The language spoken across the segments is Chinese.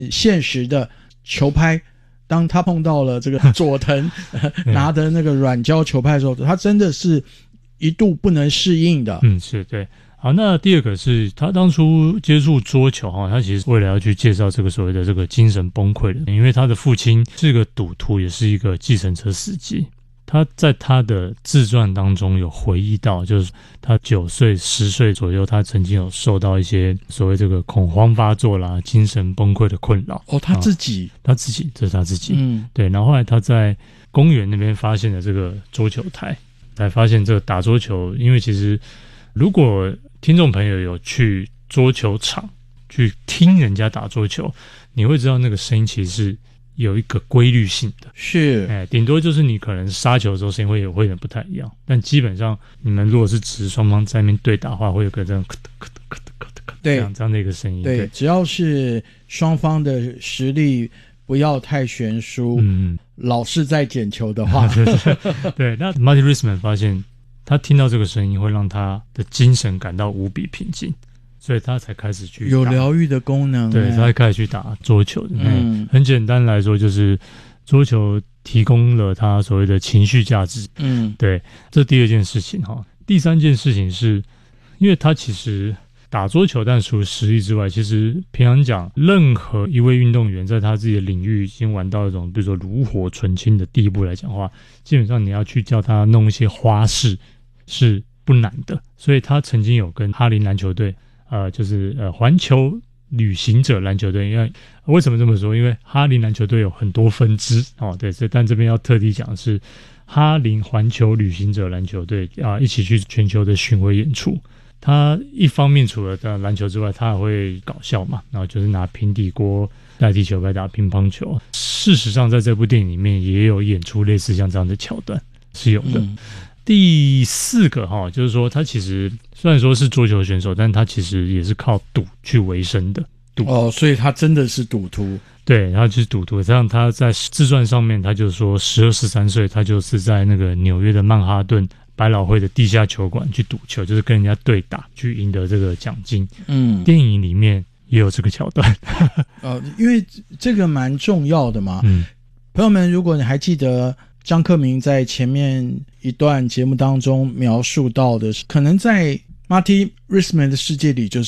现实的球拍，当他碰到了这个佐藤拿的那个软胶球拍的时候，他真的是一度不能适应的。 是对。好，那第二个是他当初接触桌球他其实为了要去介绍这个所谓的这个精神崩溃的，因为他的父亲是个赌徒，也是一个计程车司机。他在他的自传当中有回忆到，就是他9岁、10岁左右，他曾经有受到一些所谓这个恐慌发作啦、精神崩溃的困扰。 他自己， 这是他自己。对。然后后来他在公园那边发现了这个桌球台，才发现这个打桌球，因为其实如果听众朋友有去桌球场去听人家打桌球，你会知道那个声音其实是有一个规律性的， 是顶多就是你可能杀球的时候声音会有点不太一样，但基本上你们如果是只是双方在那边对打的话，会有个这样这样的一个声音。 对，只要是双方的实力不要太悬殊，老是在捡球的话， 对。那 Marty Risman 发现他听到这个声音会让他的精神感到无比平静，所以他才开始去有疗愈的功能。 对，他才开始去打桌球的。很简单来说，就是桌球提供了他所谓的情绪价值。对，这第二件事情第三件事情是，因为他其实打桌球，但除了实力之外，其实平常讲，任何一位运动员在他自己的领域已经玩到一种比如说炉火纯青的地步来讲的话，基本上你要去叫他弄一些花式是不难的。所以他曾经有跟哈林篮球队就是环球旅行者篮球队，因为为什么这么说？因为哈林篮球队有很多分支对，但这边要特地讲的是哈林环球旅行者篮球队一起去全球的巡回演出。他一方面除了打篮球之外，他还会搞笑嘛，然后就是拿平底锅代替球拍打乒乓球。事实上，在这部电影里面也有演出类似像这样的桥段，是有的。第四个就是说他其实虽然说是桌球选手，但他其实也是靠赌去为生的。 所以他真的是赌徒。 对，他就是赌徒。这样他在自传上面他就说12、13岁他就是在那个纽约的曼哈顿百老汇的地下球馆去赌球，就是跟人家对打去赢得这个奖金。电影里面也有这个桥段。 因为这个蛮重要的嘛。朋友们，如果你还记得张克明在前面一段节目当中描述到的，可能在 Marty Risman 的世界里就是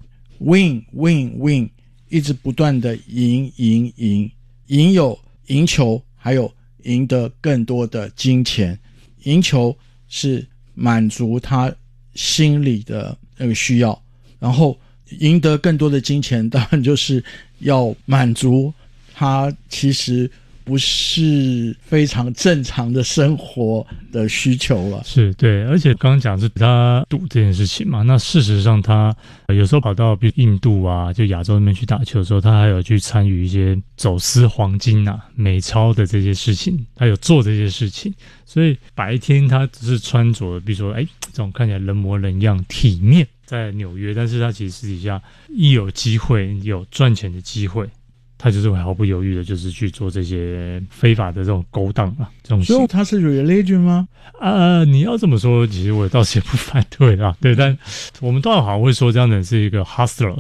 win win win， 一直不断的赢，有赢球，还有赢得更多的金钱。赢球是满足他心里的那个需要，然后赢得更多的金钱当然就是要满足他其实不是非常正常的生活的需求了。 是，对。而且刚刚讲是他赌这件事情嘛，那事实上他有时候跑到比如印度就亚洲那边去打球的时候，他还有去参与一些走私黄金美钞的这些事情，他有做这些事情。所以白天他只是穿着比如说这种看起来人模人样体面在纽约，但是他其实私底下一有机会有赚钱的机会，他就是会毫不犹豫的就是去做这些非法的这种勾当这种事。 所以他是 religion 吗？ 你要这么说其实我倒是也不反对啦。对，但我们倒好像会说这样的人是一个 hustler，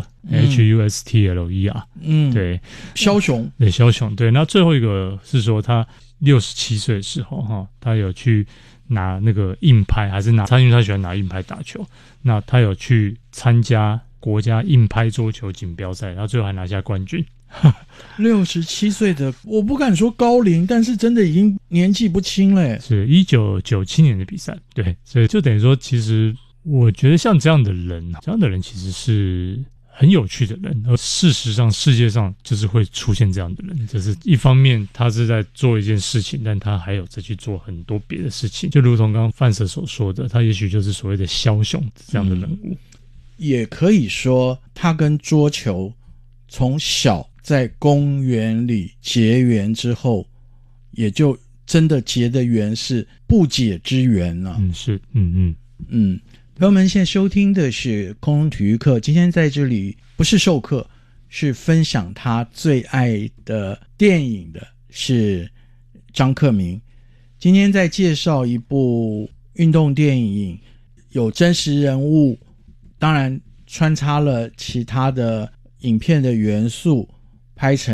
Hustler。对， 枭雄。 对，枭雄。对，那最后一个是说他67岁的时候他有去拿那个硬拍，还是因为他喜欢拿硬拍打球，那他有去参加国家硬拍桌球锦标赛，然后最后还拿下冠军。 67岁的，我不敢说高龄，但是真的已经年纪不轻了。 是1997年的比赛。对，所以就等于说其实我觉得像这样的人其实是很有趣的人，而事实上世界上就是会出现这样的人，就是一方面他是在做一件事情，但他还有再去做很多别的事情，就如同刚刚范舍所说的，他也许就是所谓的枭雄这样的人物。 也可以说他跟桌球从小在公园里结缘之后，也就真的结的缘是不解之缘了。 是。 朋友们，现在收听的是空中体育课，今天在这里不是授课，是分享他最爱的电影的是张克明。今天在介绍一部运动电影，有真实人物，当然穿插了其他的影片的元素， 拍成